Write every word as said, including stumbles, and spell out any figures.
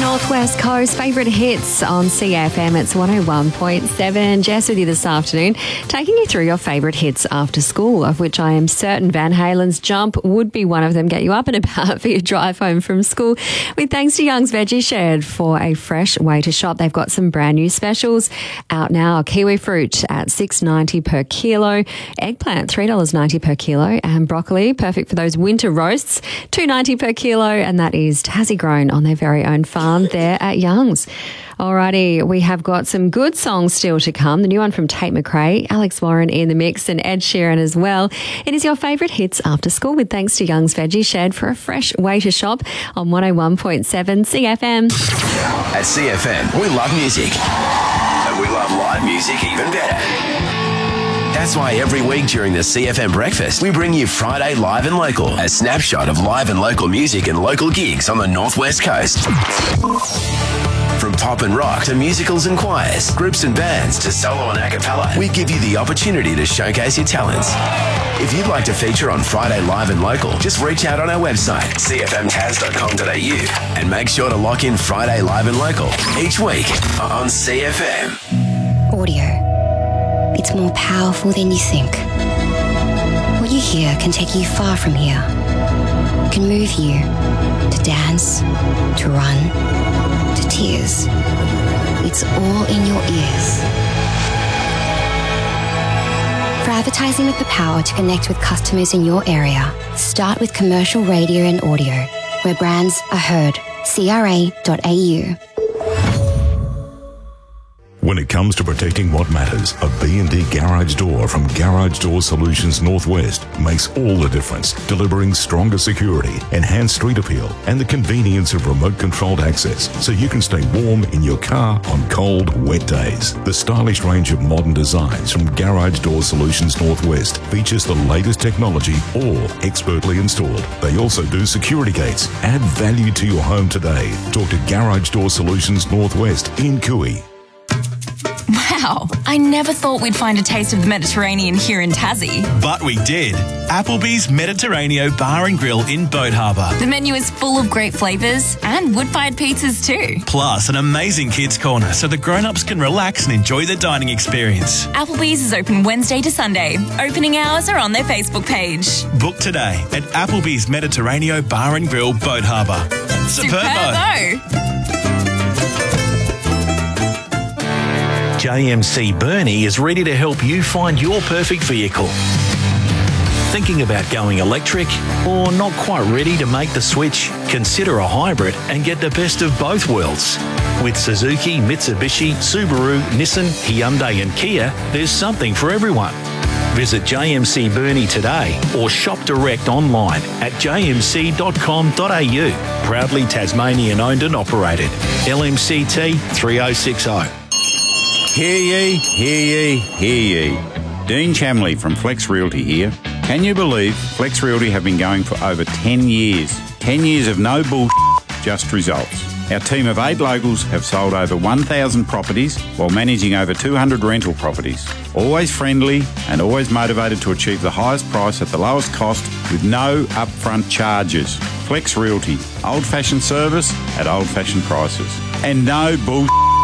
Northwest Coast favourite hits on C F M. It's one oh one point seven. Jess with you this afternoon, taking you through your favourite hits after school, of which I am certain Van Halen's Jump would be one of them. Get you up and about for your drive home from school. With thanks to Young's Veggie Shed for a fresh way to shop. They've got some brand new specials out now. Kiwi fruit at six dollars ninety per kilo. Eggplant, three dollars ninety per kilo. And broccoli, perfect for those winter roasts, two dollars ninety per kilo. And that is Tassie grown on their very own farm there at Young's. Alrighty, we have got some good songs still to come. The new one from Tate McRae, Alex Warren in the mix, and Ed Sheeran as well. It is your favourite hits after school, with thanks to Young's Veggie Shed for a fresh way to shop on one oh one point seven C F M. At C F M, we love music. And we love live music even better. That's why every week during the C F M Breakfast, we bring you Friday Live and Local, a snapshot of live and local music and local gigs on the Northwest Coast. From pop and rock to musicals and choirs, groups and bands to solo and a cappella, we give you the opportunity to showcase your talents. If you'd like to feature on Friday Live and Local, just reach out on our website, c f m tas dot com dot a u, and make sure to lock in Friday Live and Local each week on C F M. Audio. It's more powerful than you think. What you hear can take you far from here. It can move you to dance, to run, to tears. It's all in your ears. For advertising with the power to connect with customers in your area, start with commercial radio and audio, where brands are heard. c r a dot a u. When it comes to protecting what matters, a B and D garage door from Garage Door Solutions Northwest makes all the difference, delivering stronger security, enhanced street appeal, and the convenience of remote-controlled access so you can stay warm in your car on cold, wet days. The stylish range of modern designs from Garage Door Solutions Northwest features the latest technology, all expertly installed. They also do security gates. Add value to your home today. Talk to Garage Door Solutions Northwest in Cooey. Wow, I never thought we'd find a taste of the Mediterranean here in Tassie. But we did. Applebee's Mediterraneo Bar and Grill in Boat Harbour. The menu is full of great flavours and wood-fired pizzas too. Plus an amazing kids' corner so the grown-ups can relax and enjoy the dining experience. Applebee's is open Wednesday to Sunday. Opening hours are on their Facebook page. Book today at Applebee's Mediterranean Bar and Grill, Boat Harbour. Superbo! J M C Burnie is ready to help you find your perfect vehicle. Thinking about going electric or not quite ready to make the switch? Consider a hybrid and get the best of both worlds. With Suzuki, Mitsubishi, Subaru, Nissan, Hyundai and Kia, there's something for everyone. Visit J M C Burnie today or shop direct online at j m c dot com dot a u. Proudly Tasmanian owned and operated. L M C T three oh six oh. Hear ye, hear ye, hear ye. Dean Chamley from Flex Realty here. Can you believe Flex Realty have been going for over ten years? ten years of no bullshit, just results. Our team of eight locals have sold over one thousand properties while managing over two hundred rental properties. Always friendly and always motivated to achieve the highest price at the lowest cost with no upfront charges. Flex Realty, old-fashioned service at old-fashioned prices. And no bullshit.